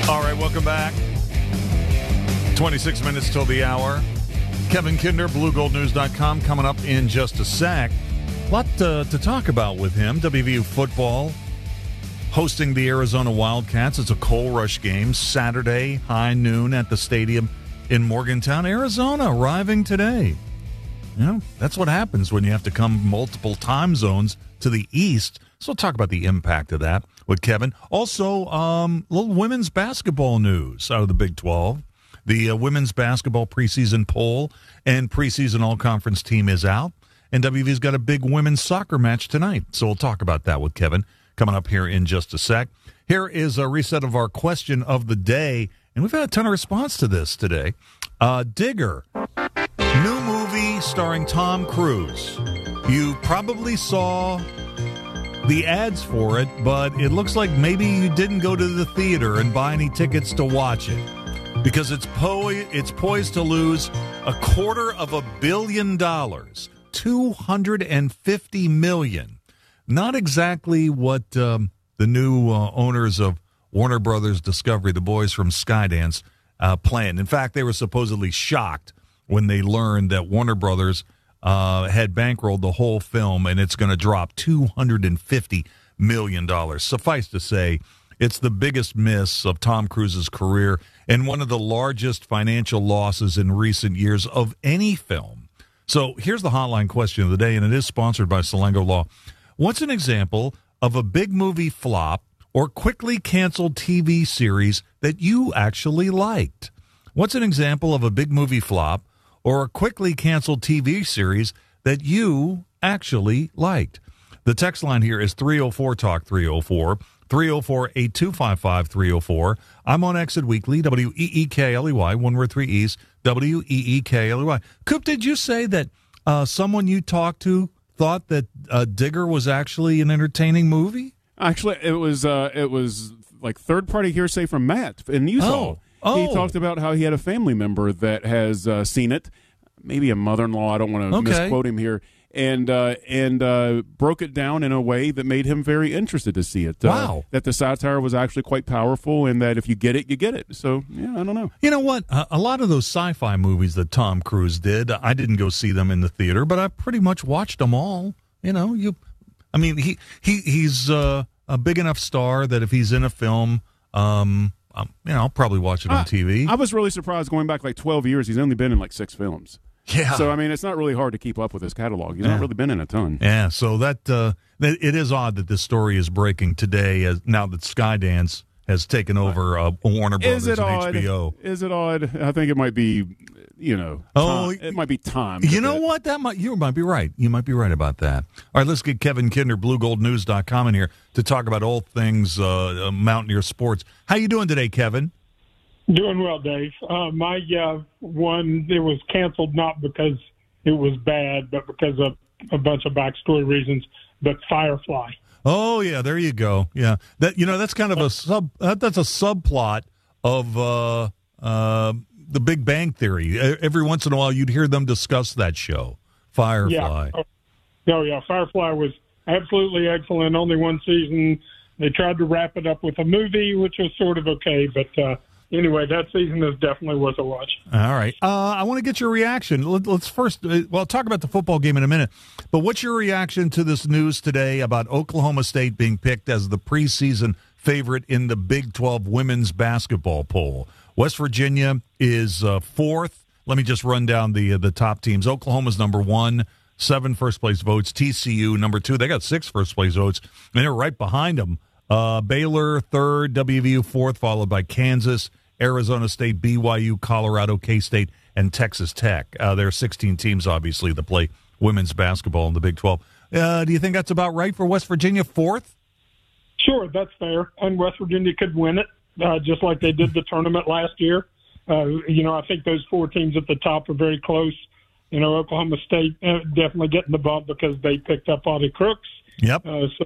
All right, welcome back. 26 minutes till the hour. Kevin Kinder, BlueGoldNews.com, coming up in just a sec. A lot to talk about with him. WVU football hosting the Arizona Wildcats. It's a coal rush game, Saturday, high noon at the stadium in Morgantown, Arizona, arriving today. You know, that's what happens when you have to come multiple time zones to the east. So we'll talk about the impact of that with Kevin. Also, little women's basketball news out of the Big 12. The women's basketball preseason poll and preseason all-conference team is out. And WV's got a big women's soccer match tonight. So we'll talk about that with Kevin coming up here in just a sec. Here is a reset of our question of the day. And we've had a ton of response to this today. Digger, new movie starring Tom Cruise. You probably saw the ads for it, but it looks like maybe you didn't go to the theater and buy any tickets to watch it because it's poised to lose $250 million, $250 million. Not exactly what the new owners of Warner Brothers Discovery, the boys from Skydance, planned. In fact, they were supposedly shocked when they learned that Warner Brothers had bankrolled the whole film, and it's going to drop $250 million. Suffice to say, it's the biggest miss of Tom Cruise's career and one of the largest financial losses in recent years of any film. So here's the hotline question of the day, and it is sponsored by Salengo Law. What's an example of a big movie flop or quickly canceled TV series that you actually liked? What's an example of a big movie flop or a quickly canceled TV series that you actually liked? The text line here is 304-TALK 304, 304-8255-304. I'm on Exit Weekly, WEEKLEY, one word, three E's, WEEKLEY. Coop, did you say that someone you talked to thought that Digger was actually an entertaining movie? Actually, it was like third-party hearsay from Matt in Utah. Oh. He talked about how he had a family member that has seen it, maybe a mother-in-law. I don't want to misquote him here, and broke it down in a way that made him very interested to see it. Wow! That the satire was actually quite powerful, and that if you get it, you get it. So yeah, I don't know. You know what? A lot of those sci-fi movies that Tom Cruise did, I didn't go see them in the theater, but I pretty much watched them all. You know, he's a big enough star that if he's in a film, I'll probably watch it on TV. I was really surprised going back like 12 years. He's only been in like 6 films. Yeah. So, I mean, it's not really hard to keep up with his catalog. He's not really been in a ton. Yeah, so that it is odd that this story is breaking today now that Skydance has taken over Warner Brothers and HBO. Is it odd? I think it might be, it might be time. You know what? You might be right. You might be right about that. All right, let's get Kevin Kinder, BlueGoldNews.com in here to talk about all things Mountaineer sports. How you doing today, Kevin? Doing well, Dave. My one, it was canceled not because it was bad, but because of a bunch of backstory reasons, but Firefly. Oh, yeah, there you go. Yeah, that's kind of that's a subplot of The Big Bang Theory. Every once in a while, you'd hear them discuss that show, Firefly. Yeah. Firefly was absolutely excellent. Only one season. They tried to wrap it up with a movie, which was sort of okay, but anyway, that season is definitely worth a watch. All right. I want to get your reaction. Let's first, talk about the football game in a minute. But what's your reaction to this news today about Oklahoma State being picked as the preseason favorite in the Big 12 women's basketball poll? West Virginia is fourth. Let me just run down the top teams. Oklahoma's number 1, 7 first-place votes. TCU, number 2. They got 6 first-place votes, and they're right behind them. Baylor, third. WVU, fourth, followed by Kansas, Arizona State, BYU, Colorado, K-State, and Texas Tech. There are 16 teams, obviously, that play women's basketball in the Big 12. Do you think that's about right for West Virginia, fourth? Sure, that's fair. And West Virginia could win it, just like they did the tournament last year. I think those 4 teams at the top are very close. Oklahoma State definitely getting the bump because they picked up Audie Crooks. Yep.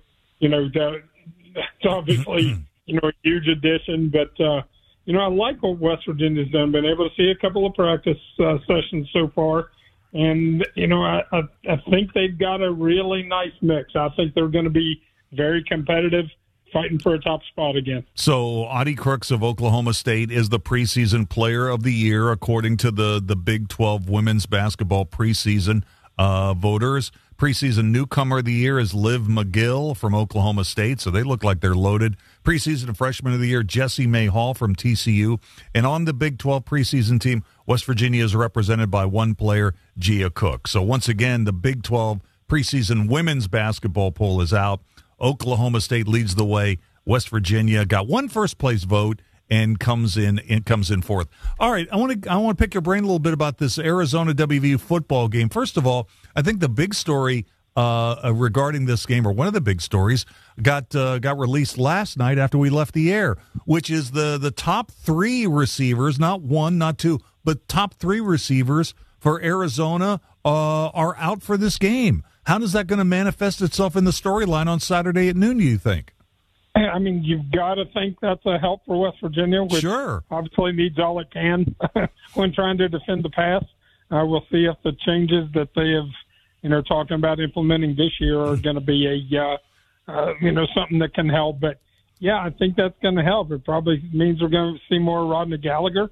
That's obviously, a huge addition. But, I like what West Virginia's done. Been able to see a couple of practice sessions so far. And, I think they've got a really nice mix. I think they're going to be very competitive fighting for a top spot again. So Audie Crooks of Oklahoma State is the preseason player of the year, according to the Big 12 women's basketball preseason voters. Preseason newcomer of the year is Liv McGill from Oklahoma State, so they look like they're loaded. Preseason freshman of the year, Jessie May Hall from TCU. And on the Big 12 preseason team, West Virginia is represented by one player, Gia Cook. So once again, the Big 12 preseason women's basketball poll is out. Oklahoma State leads the way. West Virginia got one first-place vote and comes in fourth. All right, I want to pick your brain a little bit about this Arizona WVU football game. First of all, I think the big story regarding this game, or one of the big stories, got released last night after we left the air, which is the top three receivers, not one, not two, but top three receivers for Arizona are out for this game. How is that going to manifest itself in the storyline on Saturday at noon, do you think? I mean, you've got to think that's a help for West Virginia, which sure obviously needs all it can when trying to defend the pass. We'll see if the changes that they have, talking about implementing this year are going to be something that can help. But, yeah, I think that's going to help. It probably means we're going to see more Rodney Gallagher,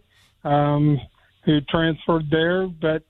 who transferred there. But,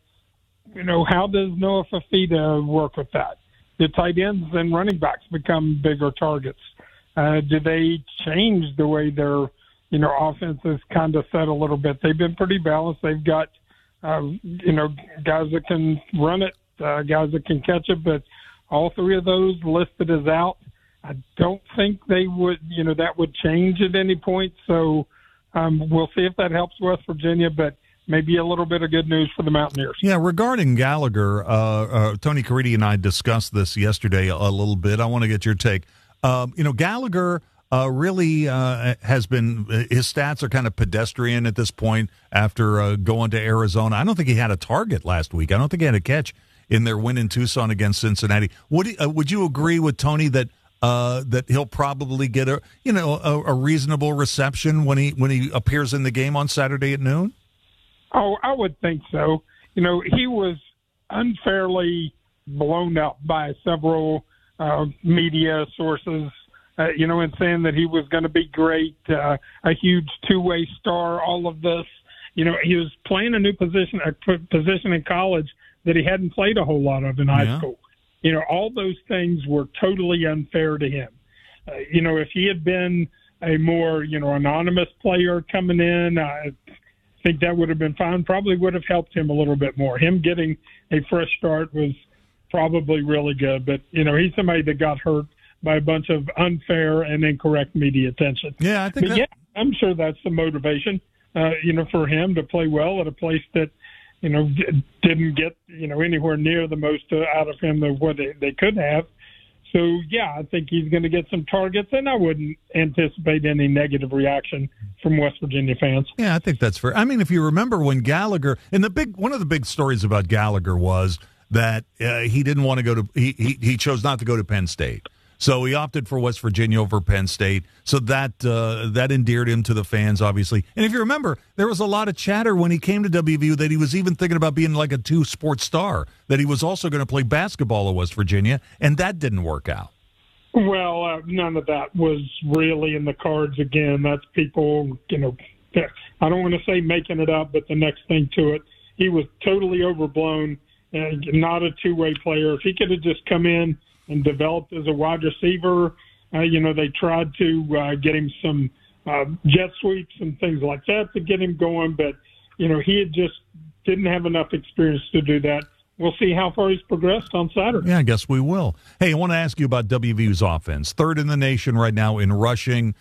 how does Noah Fafita work with that? The tight ends and running backs become bigger targets. Do they change the way their, offense is kind of set a little bit? They've been pretty balanced. They've got, guys that can run it, guys that can catch it, but all three of those listed as out. I don't think they would, that would change at any point. So we'll see if that helps West Virginia, but maybe a little bit of good news for the Mountaineers. Yeah, regarding Gallagher, Tony Caridi and I discussed this yesterday a little bit. I want to get your take. Gallagher really has been, his stats are kind of pedestrian at this point after going to Arizona. I don't think he had a target last week. I don't think he had a catch in their win in Tucson against Cincinnati. Would you agree with Tony that he'll probably get a reasonable reception when he appears in the game on Saturday at noon? Oh, I would think so. He was unfairly blown up by several media sources, in saying that he was going to be great, a huge two-way star, all of this. He was playing a new position in college that he hadn't played a whole lot of in high school. All those things were totally unfair to him. If he had been a more, anonymous player coming in, I think that would have been fine. Probably would have helped him a little bit more. Him getting a fresh start was probably really good, but he's somebody that got hurt by a bunch of unfair and incorrect media attention. Yeah, I think. I'm sure that's the motivation, for him to play well at a place that, didn't get anywhere near the most out of him of what they could have. So yeah, I think he's going to get some targets, and I wouldn't anticipate any negative reaction from West Virginia fans. Yeah, I think that's fair. I mean, if you remember when Gallagher, and one of the big stories about Gallagher was that he didn't want to go to he chose not to go to Penn State. So he opted for West Virginia over Penn State. So that endeared him to the fans, obviously. And if you remember, there was a lot of chatter when he came to WVU that he was even thinking about being like a two-sport star, that he was also going to play basketball at West Virginia, and that didn't work out. Well, none of that was really in the cards again. That's people, I don't want to say making it up, but the next thing to it, he was totally overblown. Not a two-way player. If he could have just come in and developed as a wide receiver, they tried to get him some jet sweeps and things like that to get him going, but, he had just didn't have enough experience to do that. We'll see how far he's progressed on Saturday. Yeah, I guess we will. Hey, I want to ask you about WVU's offense. Third in the nation right now in rushing.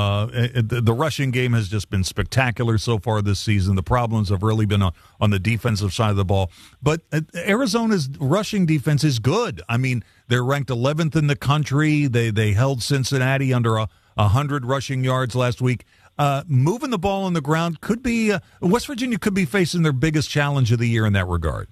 The rushing game has just been spectacular so far this season. The problems have really been on the defensive side of the ball. But Arizona's rushing defense is good. I mean, they're ranked 11th in the country. They held Cincinnati under 100 rushing yards last week. Moving the ball on the ground could be West Virginia could be facing their biggest challenge of the year in that regard.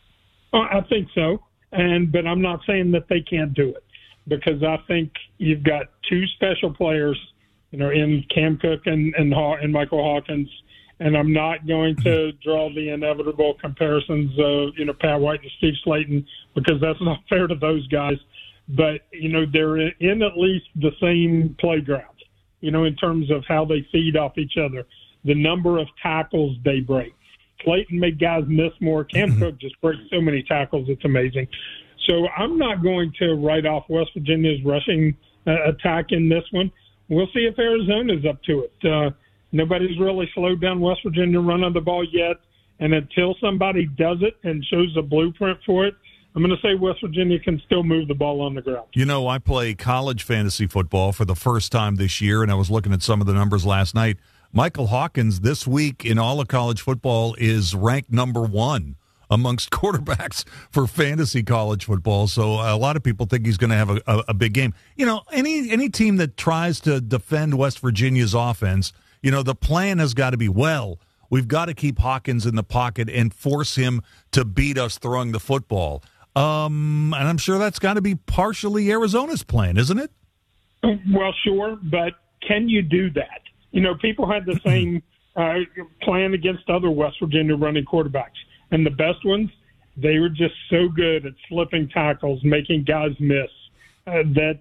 I think so, but I'm not saying that they can't do it, because I think you've got two special players, in Cam Cook and Michael Hawkins, and I'm not going to draw the inevitable comparisons of, Pat White and Steve Slayton, because that's not fair to those guys. but, they're in at least the same playground, in terms of how they feed off each other, the number of tackles they break. Clayton made guys miss more. Cam Cook just breaks so many tackles. It's amazing. So I'm not going to write off West Virginia's rushing attack in this one. We'll see if Arizona's up to it. Nobody's really slowed down West Virginia running the ball yet. And until somebody does it and shows a blueprint for it, I'm going to say West Virginia can still move the ball on the ground. I play college fantasy football for the first time this year, and I was looking at some of the numbers last night. Michael Hawkins this week in all of college football is ranked number 1 amongst quarterbacks for fantasy college football. So a lot of people think he's going to have a big game. Any team that tries to defend West Virginia's offense, the plan has got to be, we've got to keep Hawkins in the pocket and force him to beat us throwing the football. And I'm sure that's got to be partially Arizona's plan, isn't it? Well, sure, but can you do that? People had the same plan against other West Virginia running quarterbacks. And the best ones, they were just so good at slipping tackles, making guys miss, that,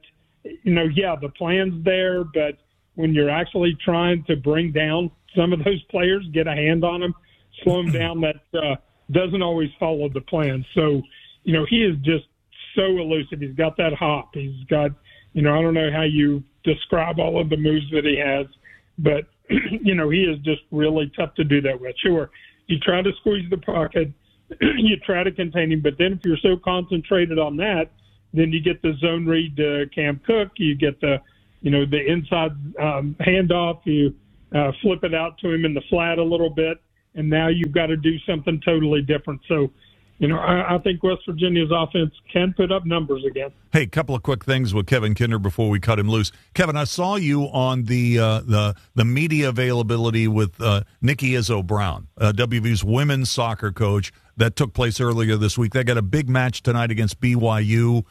the plan's there, but when you're actually trying to bring down some of those players, get a hand on them, slow them down, that doesn't always follow the plan. So, he is just so elusive. He's got that hop. He's got, I don't know how you describe all of the moves that he has, but, he is just really tough to do that with. Sure, you try to squeeze the pocket, you try to contain him, but then if you're so concentrated on that, then you get the zone read to Cam Cook, you get the inside handoff, you flip it out to him in the flat a little bit, and now you've got to do something totally different. So, I think West Virginia's offense can put up numbers again. Hey, a couple of quick things with Kevin Kinder before we cut him loose. Kevin, I saw you on the media availability with Nikki Izzo-Brown, WVU's women's soccer coach, that took place earlier this week. They got a big match tonight against BYU.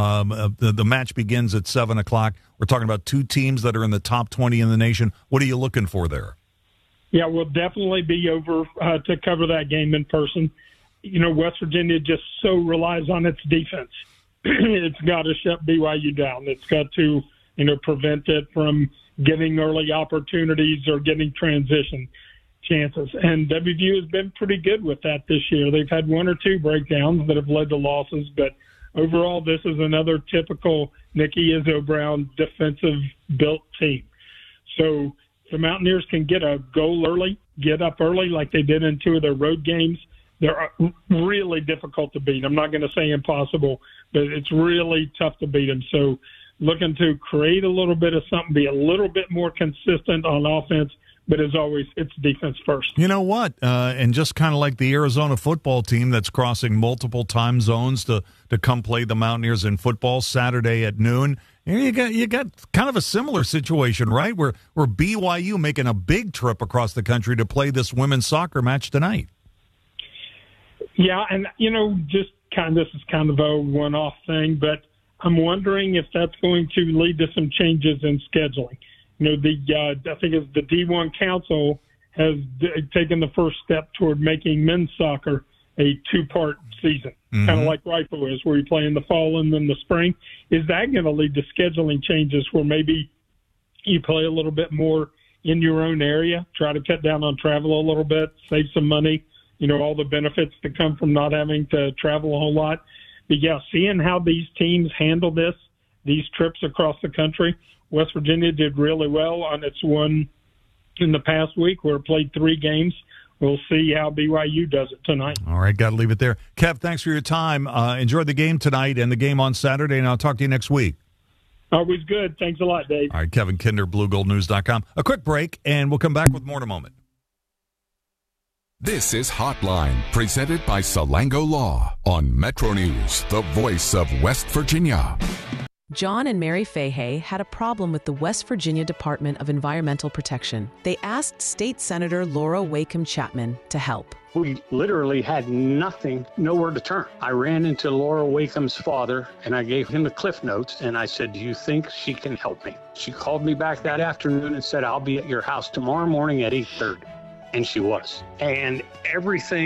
The match begins at 7 o'clock. We're talking about 2 teams that are in the top 20 in the nation. What are you looking for there? Yeah, we'll definitely be over to cover that game in person. West Virginia just so relies on its defense. It's got to shut BYU down. It's got to, prevent it from getting early opportunities or getting transition chances. And WVU has been pretty good with that this year. They've had 1 or 2 breakdowns that have led to losses, but overall, this is another typical Nikki Izzo-Brown defensive-built team. So the Mountaineers can get a goal early, get up early like they did in 2 of their road games. They're really difficult to beat. I'm not going to say impossible, but it's really tough to beat them. So looking to create a little bit of something, be a little bit more consistent on offense, but as always, it's defense first. You know what? And just kind of like the Arizona football team that's crossing multiple time zones to come play the Mountaineers in football Saturday at noon. Here you got kind of a similar situation, right? Where BYU making a big trip across the country to play this women's soccer match tonight. Yeah, and, this is kind of a one-off thing, but I'm wondering if that's going to lead to some changes in scheduling. I think it's the D1 Council has taken the first step toward making men's soccer a 2-part season, kind of like rifle is, where you play in the fall and then the spring. Is that going to lead to scheduling changes where maybe you play a little bit more in your own area, try to cut down on travel a little bit, save some money, all the benefits that come from not having to travel a whole lot. But, yeah, seeing how these teams handle these trips across the country, West Virginia did really well on its one in the past week where it played 3 games. We'll see how BYU does it tonight. All right, got to leave it there. Kev, thanks for your time. Enjoy the game tonight and the game on Saturday, and I'll talk to you next week. Always good. Thanks a lot, Dave. All right, Kevin Kinder, BlueGoldNews.com. A quick break, and we'll come back with more in a moment. This is Hotline, presented by Salango Law on Metro News, the voice of West Virginia. John and Mary Fahey had a problem with the West Virginia Department of Environmental Protection. They asked State Senator Laura Wacom Chapman to help. We literally had nothing, nowhere to turn. I ran into Laura Wacom's father, and I gave him the Cliff Notes, and I said, "Do you think she can help me?" She called me back that afternoon and said, "I'll be at your house tomorrow morning at 8:30. And she was. And everything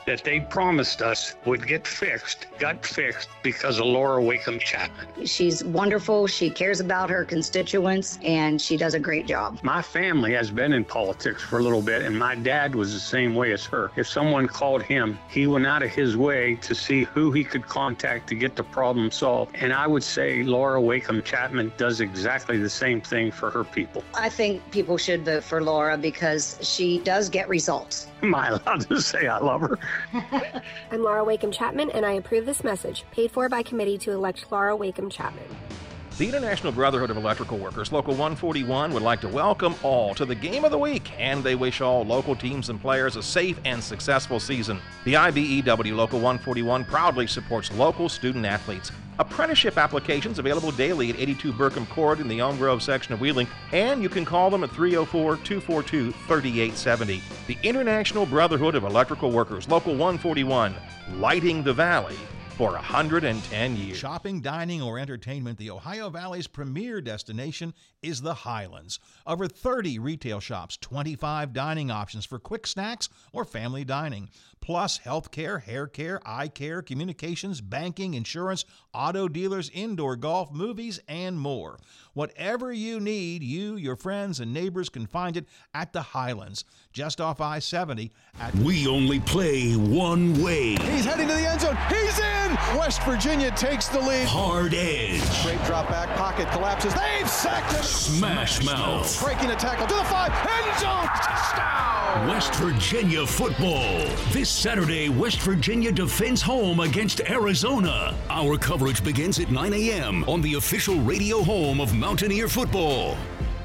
that they promised us would get fixed got fixed because of Laura Wacom Chapman. She's wonderful. She cares about her constituents, and she does a great job. My family has been in politics for a little bit, and my dad was the same way as her. If someone called him, he went out of his way to see who he could contact to get the problem solved. And I would say Laura Wacom Chapman does exactly the same thing for her people. I think people should vote for Laura because she does get results. Am I allowed to say I love her? I'm Laura Wacom Chapman, and I approve this message, paid for by committee to elect Laura Wacom Chapman. The International Brotherhood of Electrical Workers, Local 141, would like to welcome all to the Game of the Week, and they wish all local teams and players a safe and successful season. The IBEW Local 141 proudly supports local student athletes. Apprenticeship applications available daily at 82 Burkham Court in the Elm Grove section of Wheeling, and you can call them at 304-242-3870. The International Brotherhood of Electrical Workers, Local 141, lighting the valley for 110 years. Shopping, dining, or entertainment, the Ohio Valley's premier destination is the Highlands. Over 30 retail shops, 25 dining options for quick snacks or family dining, plus healthcare, hair care, eye care, communications, banking, insurance, auto dealers, indoor golf, movies, and more. Whatever you need, you, your friends, and neighbors can find it at the Highlands, just off I-70. We only play one way. He's heading to the end zone. He's in! West Virginia takes the lead. Hard edge. Great drop back, pocket collapses. They've sacked him. Smash mouth. Breaking a tackle to the 5, end zone, touchdown! West Virginia football. This Saturday, West Virginia defends home against Arizona. Our coverage begins at 9 a.m. on the official radio home of Mountaineer football.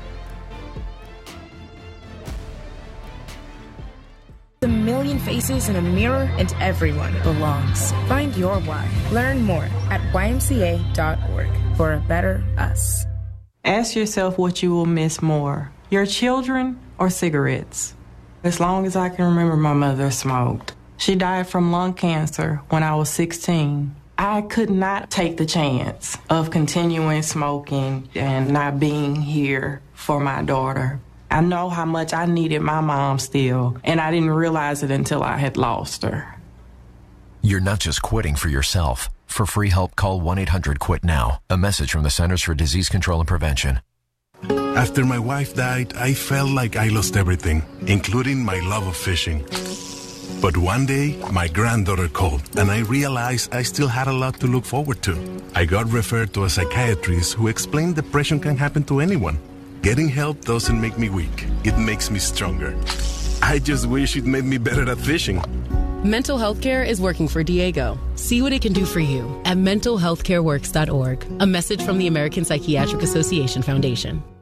A million faces in a mirror, and everyone belongs. Find your why. Learn more at ymca.org for a better us. Ask yourself what you will miss more, your children or cigarettes. As long as I can remember, my mother smoked. She died from lung cancer when I was 16. I could not take the chance of continuing smoking and not being here for my daughter. I know how much I needed my mom still, and I didn't realize it until I had lost her. You're not just quitting for yourself. For free help, call 1-800-QUIT-NOW. A message from the Centers for Disease Control and Prevention. After my wife died, I felt like I lost everything, including my love of fishing. But one day, my granddaughter called, and I realized I still had a lot to look forward to. I got referred to a psychiatrist who explained depression can happen to anyone. Getting help doesn't make me weak. It makes me stronger. I just wish it made me better at fishing. Mental health care is working for Diego. See what it can do for you at mentalhealthcareworks.org. A message from the American Psychiatric Association Foundation.